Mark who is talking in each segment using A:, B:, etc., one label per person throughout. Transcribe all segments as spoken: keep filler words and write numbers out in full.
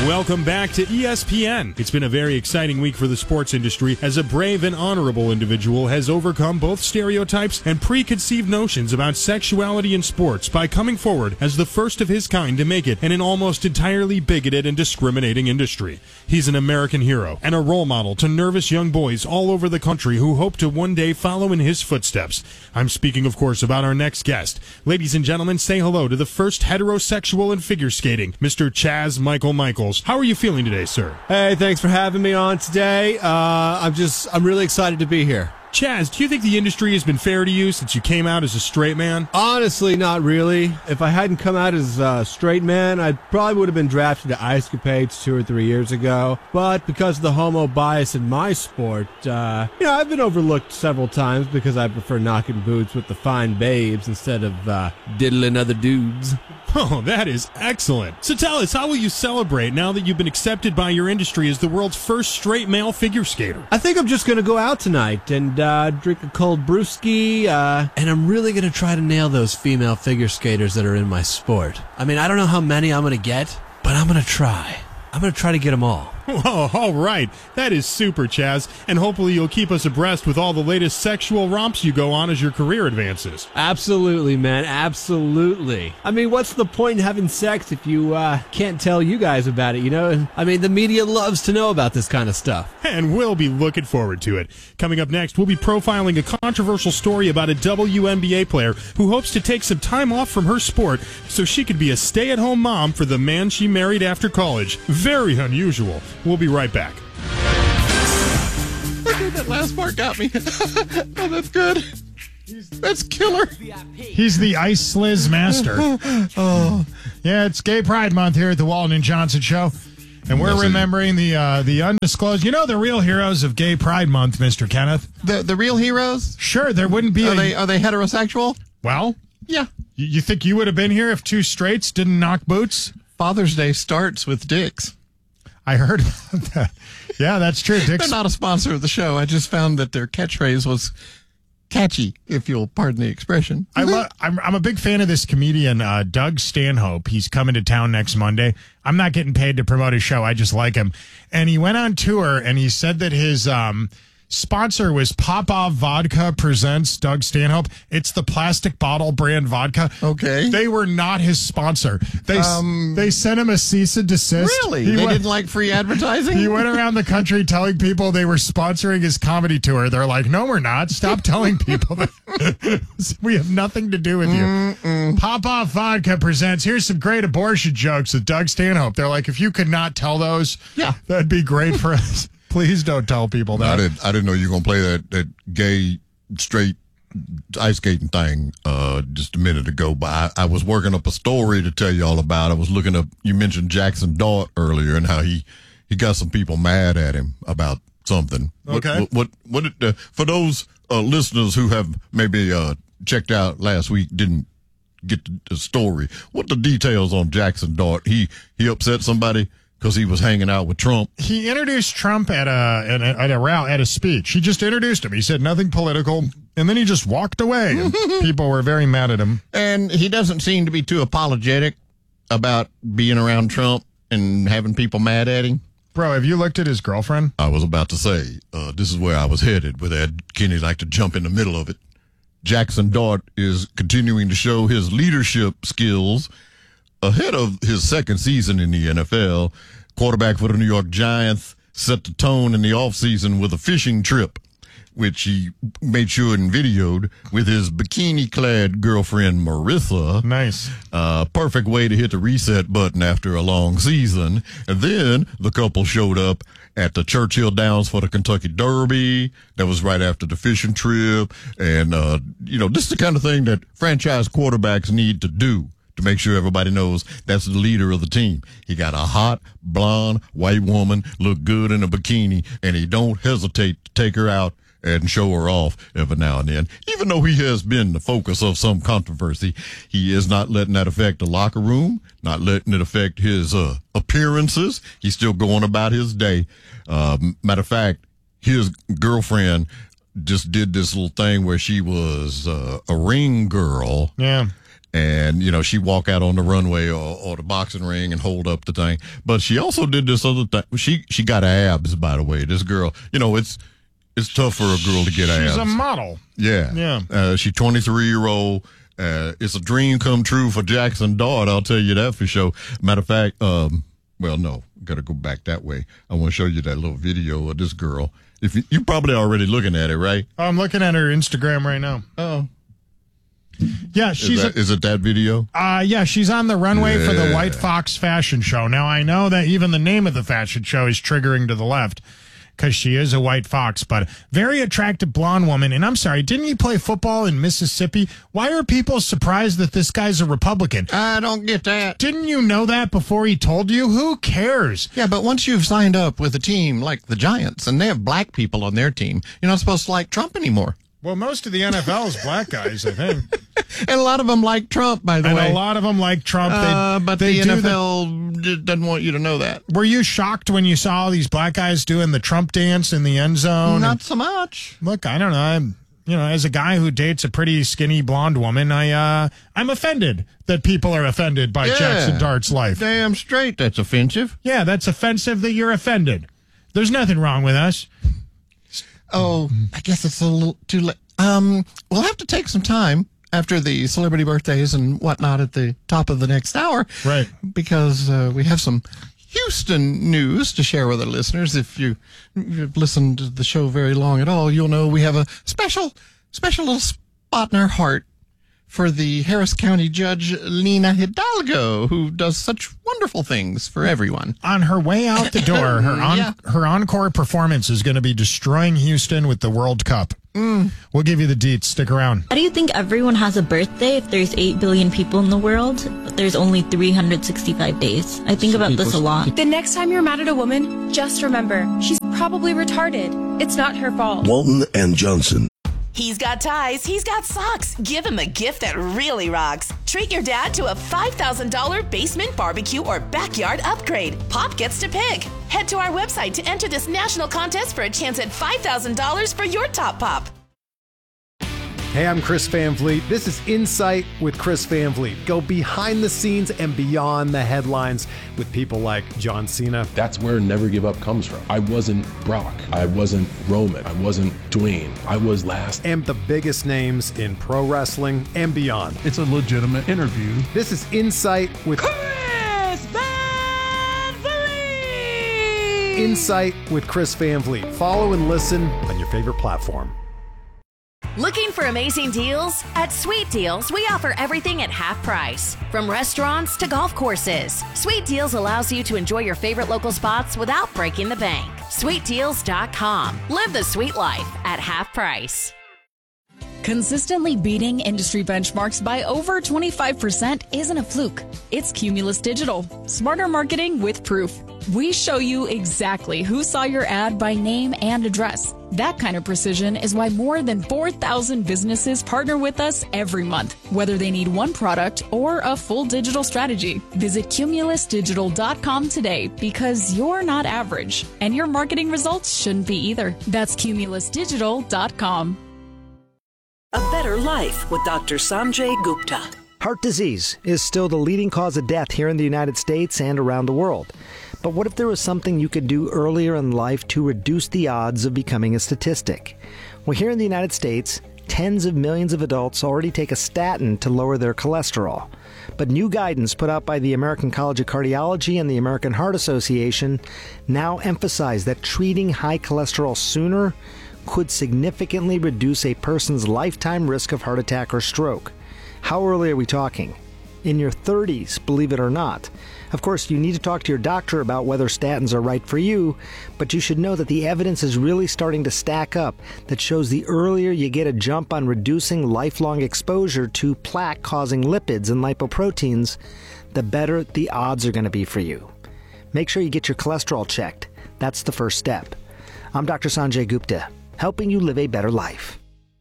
A: Welcome back to E S P N. It's been a very exciting week for the sports industry as a brave and honorable individual has overcome both stereotypes and preconceived notions about sexuality in sports by coming forward as the first of his kind to make it in an almost entirely bigoted and discriminating industry. He's an American hero and a role model to nervous young boys all over the country who hope to one day follow in his footsteps. I'm speaking, of course, about our next guest. Ladies and gentlemen, say hello to the first heterosexual in figure skating, Mister Chaz Michael Michaels. How are you feeling today, sir?
B: Hey, thanks for having me on today. Uh, I'm just, I'm really excited to be here.
A: Chaz, do you think the industry has been fair to you since you came out as a straight man?
B: Honestly, not really. If I hadn't come out as a straight man, I probably would have been drafted to Ice Capades two or three years ago. But because of the homo bias in my sport, uh, you know, I've been overlooked several times because I prefer knocking boots with the fine babes instead of uh, diddling other dudes.
A: Oh, that is excellent. So tell us, how will you celebrate now that you've been accepted by your industry as the world's first straight male figure skater?
B: I think I'm just going to go out tonight and uh, drink a cold brewski, uh, and I'm really going to try to nail those female figure skaters that are in my sport. I mean, I don't know how many I'm going to get, but I'm going to try. I'm going to try to get them all.
A: Oh, all right. That is super, Chaz. And hopefully you'll keep us abreast with all the latest sexual romps you go on as your career advances.
B: Absolutely, man. Absolutely. I mean, what's the point in having sex if you uh, can't tell you guys about it, you know? I mean, the media loves to know about this kind of stuff.
A: And we'll be looking forward to it. Coming up next, we'll be profiling a controversial story about a W N B A player who hopes to take some time off from her sport so she could be a stay-at-home mom for the man she married after college. Very unusual. We'll be right back.
C: Okay, that last part got me. Oh, that's good. That's killer.
D: He's the ice sliz master. Oh, yeah, it's Gay Pride Month here at the Walton and Johnson Show, and we're remembering the uh, the undisclosed. You know the real heroes of Gay Pride Month, Mister Kenneth.
C: The the real heroes?
D: Sure, there wouldn't be.
C: Are
D: a,
C: they are they heterosexual?
D: Well,
C: yeah.
D: You, you think you would have been here if two straights didn't knock boots?
C: Father's Day starts with dicks.
D: I heard about that. Yeah, that's true. Dick's...
C: They're not a sponsor of the show. I just found that their catchphrase was catchy, if you'll pardon the expression.
D: I love. I'm, I'm a big fan of this comedian, uh, Doug Stanhope. He's coming to town next Monday. I'm not getting paid to promote his show. I just like him. And he went on tour, and he said that his um, sponsor was Popov Vodka Presents Doug Stanhope. It's the plastic bottle brand vodka.
C: Okay.
D: They were not his sponsor. They
C: Um,
D: they sent him a cease and desist.
C: Really?
D: He
C: They
D: went,
C: didn't like free advertising?
D: He went around the country telling people they were sponsoring his comedy tour. They're like, no, we're not. Stop telling people that. We have nothing to do with you. Mm-mm. Popov Vodka Presents, here's some great abortion jokes with Doug Stanhope. They're like, if you could not tell those,
C: yeah,
D: that'd be great for us. Please don't tell people that.
E: I didn't. I didn't know you were gonna play that that gay straight ice skating thing uh, just a minute ago. But I, I was working up a story to tell you all about. I was looking up. You mentioned Jackson Dart earlier and how he he got some people mad at him about something.
D: Okay.
E: What what what, what did, uh, for those uh, listeners who have maybe uh, checked out last week didn't get the, the story. What the details on Jackson Dart? He he upset somebody because he was hanging out with Trump.
D: He introduced Trump at a, at a at a row at a speech. He just introduced him. He said nothing political, and then he just walked away. And people were very mad at him.
C: And he doesn't seem to be too apologetic about being around Trump and having people mad at him.
D: Bro, have you looked at his girlfriend?
E: I was about to say, uh, this is where I was headed with that. Kenny like to jump in the middle of it. Jackson Dart is continuing to show his leadership skills ahead of his second season in the N F L. Quarterback for the New York Giants set the tone in the offseason with a fishing trip, which he made sure and videoed with his bikini-clad girlfriend, Marissa.
D: Nice.
E: Uh, perfect way to hit the reset button after a long season. And then the couple showed up at the Churchill Downs for the Kentucky Derby. That was right after the fishing trip. And, uh, you know, this is the kind of thing that franchise quarterbacks need to do to make sure everybody knows that's the leader of the team. He got a hot, blonde, white woman, look good in a bikini, and he don't hesitate to take her out and show her off every now and then. Even though he has been the focus of some controversy, he is not letting that affect the locker room, not letting it affect his uh, appearances. He's still going about his day. Uh, matter of fact, his girlfriend just did this little thing where she was uh, a ring girl.
D: Yeah.
E: And, you know, she walk out on the runway or, or the boxing ring and hold up the thing. But she also did this other thing. She she got abs, by the way. This girl, you know, it's it's tough for a girl to get abs.
D: She's a model.
E: Yeah.
D: Yeah.
E: Uh, she's twenty-three-year-old. Uh, it's a dream come true for Jackson Dart, I'll tell you that for sure. Matter of fact, um, well, no, got to go back that way. I want to show you that little video of this girl. If you, you're probably already looking at it, right?
D: I'm looking at her Instagram right now.
E: Oh.
D: Yeah, she's
E: is, that,
D: a,
E: is it that video?
D: Uh, yeah, she's on the runway
E: yeah.
D: for the White Fox fashion show. Now, I know that even the name of the fashion show is triggering to the left because she is a white fox, but very attractive blonde woman. And I'm sorry, didn't he play football in Mississippi? Why are people surprised that this guy's a Republican?
C: I don't get that.
D: Didn't you know that before he told you? Who cares?
C: Yeah, but once you've signed up with a team like the Giants and they have black people on their team, you're not supposed to like Trump anymore.
D: Well, most of the N F L is black guys, I think.
C: And a lot of them like Trump, by the
D: and
C: way.
D: And a lot of them like Trump. They,
C: uh, but
D: they
C: the N F L
D: the,
C: doesn't want you to know that.
D: Were you shocked when you saw all these black guys doing the Trump dance in the end zone?
C: Not
D: and,
C: so much.
D: Look, I don't know. I'm, you know, as a guy who dates a pretty skinny blonde woman, I, uh, I'm offended that people are offended by
C: yeah,
D: Jackson Dart's life.
C: Damn straight, that's offensive.
D: Yeah, that's offensive that you're offended. There's nothing wrong with us.
C: Oh, I guess it's a little too late. Um, we'll have to take some time after the celebrity birthdays and whatnot at the top of the next hour.
D: Right.
C: Because uh, we have some Houston news to share with our listeners. If you, you've listened to the show very long at all, you'll know we have a special, special little spot in our heart for the Harris County Judge Lina Hidalgo, who does such wonderful things for everyone.
D: On her way out the door, her on,
C: Yeah.
D: her encore performance is going to be destroying Houston with the World Cup.
C: Mm.
D: We'll give you the deets. Stick around.
F: How do you think everyone has a birthday if there's eight billion people in the world, but there's only three hundred sixty-five days? I think about this a lot.
G: The next time you're mad at a woman, just remember, she's probably retarded. It's not her fault.
H: Walton and Johnson.
I: He's got ties, he's got socks. Give him a gift that really rocks. Treat your dad to a five thousand dollars basement barbecue or backyard upgrade. Pop gets to pick. Head to our website to enter this national contest for a chance at five thousand dollars for your top pop.
J: Hey, I'm Chris Van Vliet. This is Insight with Chris Van Vliet. Go behind the scenes and beyond the headlines with people like John Cena.
K: That's where Never Give Up comes from. I wasn't Brock. I wasn't Roman. I wasn't Dwayne. I was last.
J: And the biggest names in pro wrestling and beyond.
L: It's a legitimate interview.
J: This is Insight with
M: Chris Van Vliet.
J: Insight with Chris Van Vliet. Follow and listen on your favorite platform.
N: Looking for amazing deals? At Sweet Deals, we offer everything at half price. From restaurants to golf courses, Sweet Deals allows you to enjoy your favorite local spots without breaking the bank. sweet deals dot com. Live the sweet life at half price.
O: Consistently beating industry benchmarks by over twenty-five percent isn't a fluke. It's Cumulus Digital. Smarter marketing with proof. We show you exactly who saw your ad by name and address. That kind of precision is why more than four thousand businesses partner with us every month, whether they need one product or a full digital strategy. Visit cumulus digital dot com today because you're not average, and your marketing results shouldn't be either. That's cumulus digital dot com.
P: A Better Life with Doctor Sanjay Gupta.
Q: Heart disease is still the leading cause of death here in the United States and around the world. But what if there was something you could do earlier in life to reduce the odds of becoming a statistic? Well, here in the United States, tens of millions of adults already take a statin to lower their cholesterol. But new guidance put out by the American College of Cardiology and the American Heart Association now emphasize that treating high cholesterol sooner could significantly reduce a person's lifetime risk of heart attack or stroke. How early are we talking? In your thirties, believe it or not. Of course, you need to talk to your doctor about whether statins are right for you, but you should know that the evidence is really starting to stack up that shows the earlier you get a jump on reducing lifelong exposure to plaque-causing lipids and lipoproteins, the better the odds are going to be for you. Make sure you get your cholesterol checked. That's the first step. I'm Doctor Sanjay Gupta, helping you live a better life.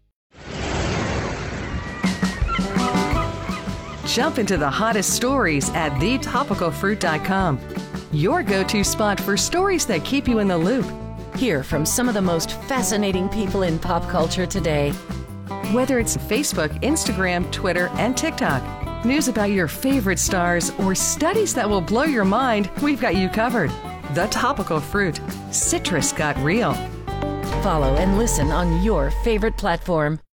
R: Jump into the hottest stories at the topical fruit dot com. Your go-to spot for stories that keep you in the loop. Hear from some of the most fascinating people in pop culture today. Whether it's Facebook, Instagram, Twitter, and TikTok, news about your favorite stars, or studies that will blow your mind, we've got you covered. The Topical Fruit. Citrus got real.
N: Follow and listen on your favorite platform.